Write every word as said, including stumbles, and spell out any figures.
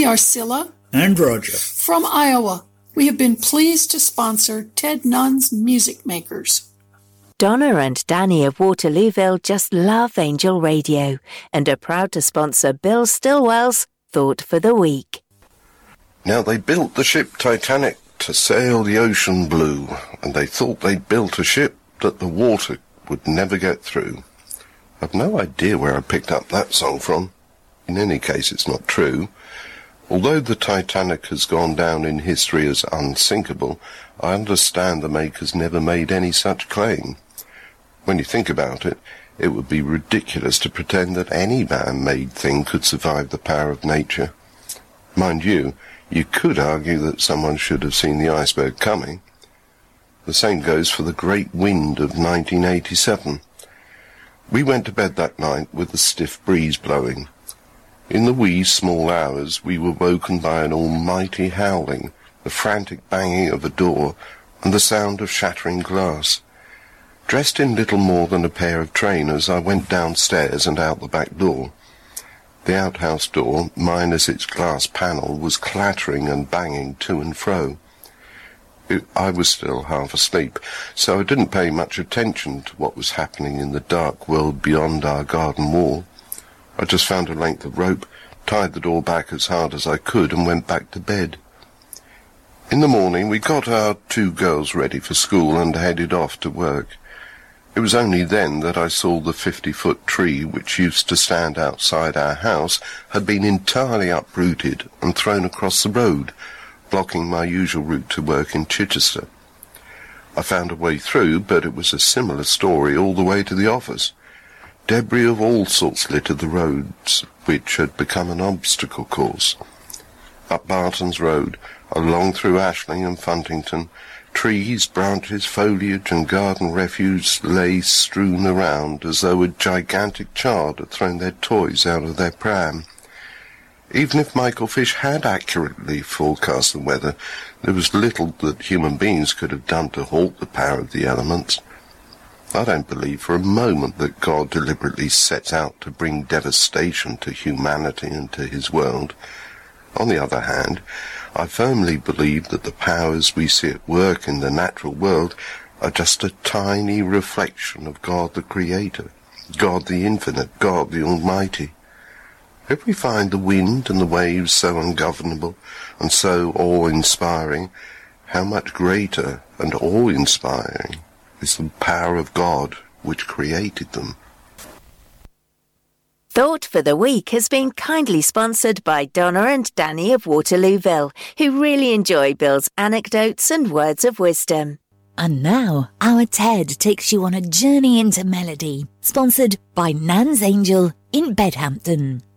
We are Scylla and Roger from Iowa. We have been pleased to sponsor Ted Nunn's Music Makers. Donna and Danny of Waterlooville just love Angel Radio and are proud to sponsor Bill Stillwell's Thought for the Week. Now, they built the ship Titanic to sail the ocean blue, and they thought they'd built a ship that the water would never get through. I've no idea where I picked up that song from. In any case, it's not true. Although the Titanic has gone down in history as unsinkable, I understand the makers never made any such claim. When you think about it, it would be ridiculous to pretend that any man-made thing could survive the power of nature. Mind you, you could argue that someone should have seen the iceberg coming. The same goes for the great wind of nineteen eighty-seven. We went to bed that night with a stiff breeze blowing. In the wee small hours we were woken by an almighty howling, the frantic banging of a door, and the sound of shattering glass. Dressed in little more than a pair of trainers, I went downstairs and out the back door. The outhouse door, minus its glass panel, was clattering and banging to and fro. It, I was still half asleep, so I didn't pay much attention to what was happening in the dark world beyond our garden wall. I just found a length of rope, tied the door back as hard as I could, and went back to bed. In the morning we got our two girls ready for school and headed off to work. It was only then that I saw the fifty-foot tree which used to stand outside our house had been entirely uprooted and thrown across the road, blocking my usual route to work in Chichester. I found a way through, but it was a similar story all the way to the office. Debris of all sorts littered the roads, which had become an obstacle course. Up Barton's Road, along through Ashling and Funtington, trees, branches, foliage and garden refuse lay strewn around as though a gigantic child had thrown their toys out of their pram. Even if Michael Fish had accurately forecast the weather, there was little that human beings could have done to halt the power of the elements. I don't believe for a moment that God deliberately sets out to bring devastation to humanity and to his world. On the other hand, I firmly believe that the powers we see at work in the natural world are just a tiny reflection of God the Creator, God the Infinite, God the Almighty. If we find the wind and the waves so ungovernable and so awe-inspiring, how much greater and awe-inspiring is the power of God which created them. Thought for the Week has been kindly sponsored by Donna and Danny of Waterlooville, who really enjoy Bill's anecdotes and words of wisdom. And now, our Ted takes you on a journey into melody, sponsored by Nan's Angel in Bedhampton.